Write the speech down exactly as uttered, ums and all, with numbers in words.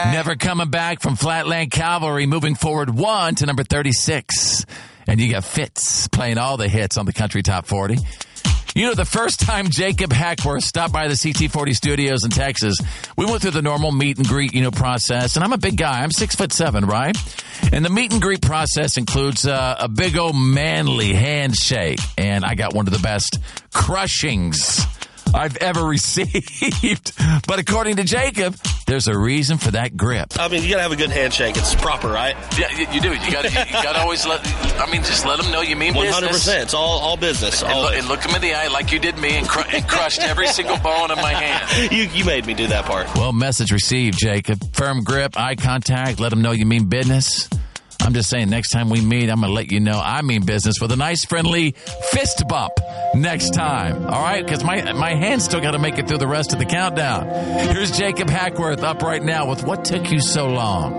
Never Coming Back from Flatland Cavalry, moving forward one to number thirty-six. And you got Fitz playing all the hits on the Country Top forty. You know, the first time Jacob Hackworth stopped by the C T forty studios in Texas, we went through the normal meet and greet, you know, process. And I'm a big guy. I'm six foot seven, right? And the meet and greet process includes uh, a big old manly handshake. And I got one of the best crushings I've ever received. But according to Jacob, there's a reason for that grip. I mean, you got to have a good handshake. It's proper, right? Yeah, you, you do. You got you, you got to always let, I mean, just let them know you mean business. one hundred percent. It's all, all business. And, look, and look them in the eye like you did me and, cr- and crushed every single bone in my hand. You, you made me do that part. Well, message received, Jacob. Firm grip, eye contact, let them know you mean business. I'm just saying, next time we meet, I'm going to let you know I mean business with a nice, friendly fist bump next time. All right? Because my, my hand's still got to make it through the rest of the countdown. Here's Jacob Hackworth up right now with What Took You So Long.